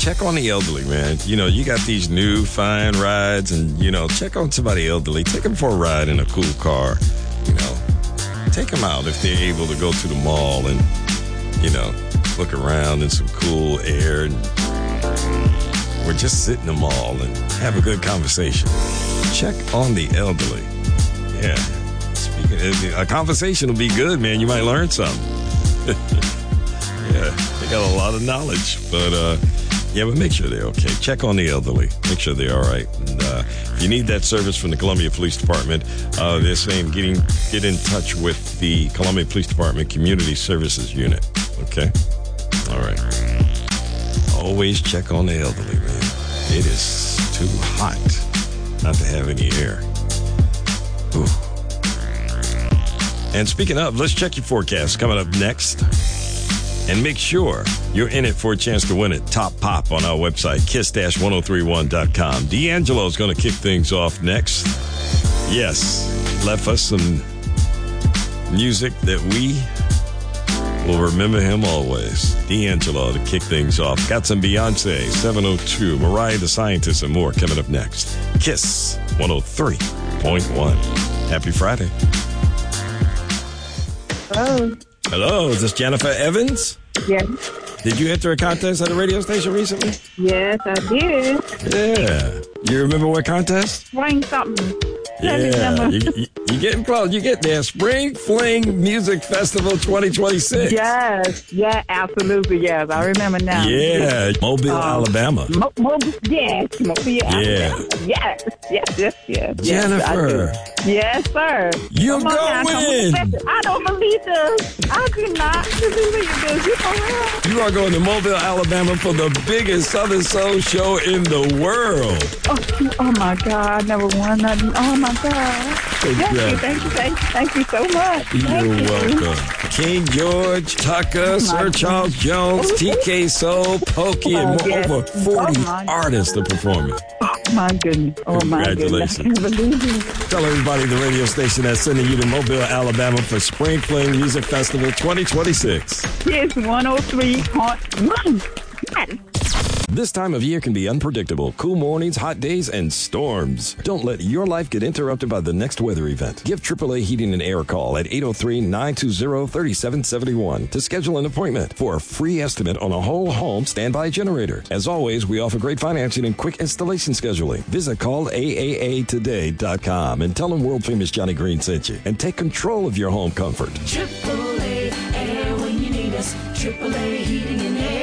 check on the elderly, man. You know, you got these new fine rides and, you know, check on somebody elderly. Take them for a ride in a cool car, you know. Take them out if they're able to go to the mall and, you know, look around in some cool air and, or just sit in the mall and have a good conversation. Check on the elderly. Yeah. A conversation will be good, man. You might learn something. Yeah, they got a lot of knowledge. But, but make sure they're okay. Check on the elderly. Make sure they're all right. And if you need that service from the Columbia Police Department, they're saying get in touch with the Columbia Police Department Community Services Unit. Okay? All right. Always check on the elderly, man. It is too hot not to have any air. Ooh. And speaking of, let's check your forecast coming up next. And make sure you're in it for a chance to win it. Top Pop on our website, kiss-1031.com. D'Angelo's going to kick things off next. Yes, left us some music that we will remember him always. D'Angelo to kick things off. Got some Beyonce, 702, Mariah the Scientist, and more coming up next. Kiss 103.1. Happy Friday. Hello. Hello, is this Jennifer Evans? Yes. Did you enter a contest at a radio station recently? Yes, I did. Yeah. You remember what contest? Spring something. Yeah, you're getting close. You get there. Spring Fling Music Festival 2026. Yes, yeah, absolutely, yes. I remember now. Yeah, Mobile, Alabama. Mobile, yes, Yeah. Yes. Jennifer. Yes, sir. You're going to win. I don't believe this. I do not believe this. You for real? You are going to Mobile, Alabama for the biggest Southern Soul show in the world. Oh my God, I never won nothing. Oh my God. Thank you so much. You're welcome. King George, Tucker, Sir Charles Jones, TK Soul, Pokey, and over 40 artists are performing. Oh my goodness. Congratulations. Tell everybody the radio station that's sending you to Mobile, Alabama for Spring Fling Music Festival 2026. It's 103.1. This time of year can be unpredictable. Cool mornings, hot days, and storms. Don't let your life get interrupted by the next weather event. Give AAA Heating and Air a call at 803-920-3771 to schedule an appointment for a free estimate on a whole home standby generator. As always, we offer great financing and quick installation scheduling. Visit callaAAtoday.com and tell them world-famous Johnny Green sent you and take control of your home comfort. AAA Air when you need us. AAA Heating and Air.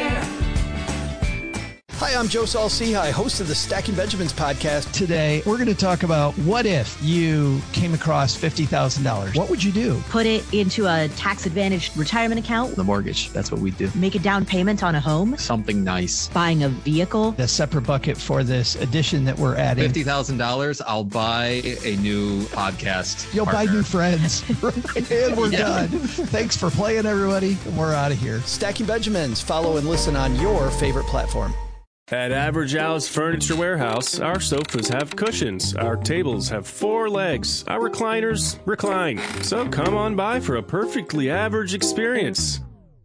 Hi, I'm Joe Saul-Sehy, host of the Stacking Benjamins podcast. Today, we're going to talk about what if you came across $50,000? What would you do? Put it into a tax-advantaged retirement account. The mortgage, that's what we do. Make a down payment on a home. Something nice. Buying a vehicle. A separate bucket for this addition that we're adding. $50,000, I'll buy a new podcast You'll partner. buy new friends. And we're done. Thanks for playing, everybody. And we're out of here. Stacking Benjamins. Follow and listen on your favorite platform. At Average Al's Furniture Warehouse, our sofas have cushions, our tables have 4 legs, our recliners recline. So come on by for a perfectly average experience.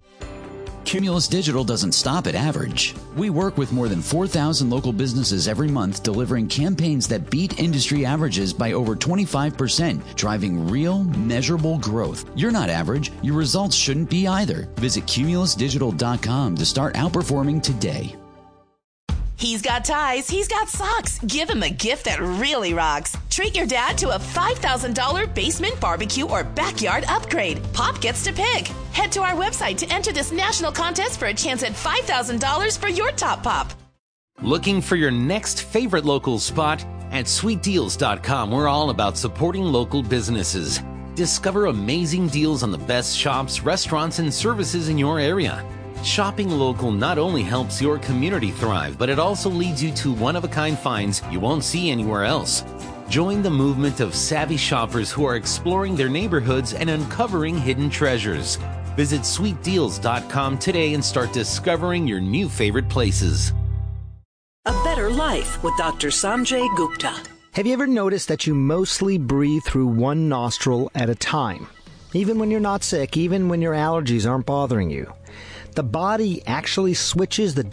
Cumulus Digital doesn't stop at average. We work with more than 4,000 local businesses every month, delivering campaigns that beat industry averages by over 25%, driving real, measurable growth. You're not average. Your results shouldn't be either. Visit cumulusdigital.com to start outperforming today. He's got ties, he's got socks. Give him a gift that really rocks. Treat your dad to a $5,000 basement barbecue or backyard upgrade. Pop gets to pick. Head to our website to enter this national contest for a chance at $5,000 for your top pop. Looking for your next favorite local spot? At sweetdeals.com, we're all about supporting local businesses. Discover amazing deals on the best shops, restaurants, and services in your area. Shopping local not only helps your community thrive, but it also leads you to one-of-a-kind finds you won't see anywhere else. Join the movement of savvy shoppers who are exploring their neighborhoods and uncovering hidden treasures. Visit sweetdeals.com today and start discovering your new favorite places. A Better Life with Dr. Sanjay Gupta. Have you ever noticed that you mostly breathe through one nostril at a time? Even when you're not sick, even when your allergies aren't bothering you. The body actually switches the